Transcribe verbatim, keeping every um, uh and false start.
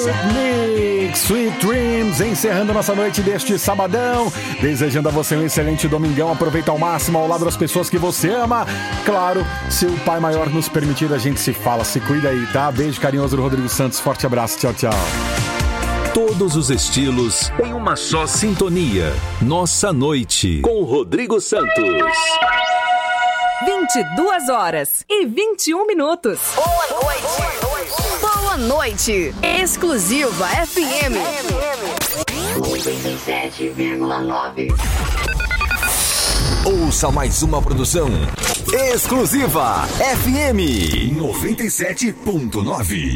Eurythmics, Sweet Dreams, encerrando nossa noite deste sabadão, desejando a você um excelente domingão. Aproveita ao máximo ao lado das pessoas que você ama. Claro, se o Pai Maior nos permitir, a gente se fala, se cuida aí, tá? Beijo carinhoso do Rodrigo Santos, forte abraço, tchau, tchau. Todos os estilos em uma só sintonia. Nossa Noite com Rodrigo Santos. vinte e duas horas e vinte e um minutos. Boa noite. Boa noite. Exclusiva F M. noventa e sete vírgula nove. Ouça mais uma produção exclusiva F M noventa e sete ponto nove.